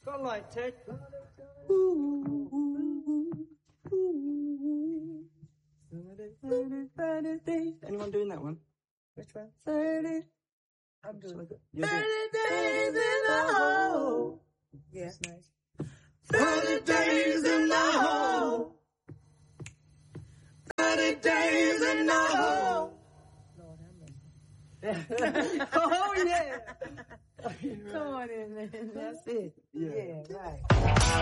Got a light, Ted. Anyone doing that one? Which one? 30. I'm doing it. 30 days in the hole. Yeah, that's nice. 30 days in the hole. 30 days in the hole. Lord, oh, yeah. Come on in, man. That's it. Yeah, right.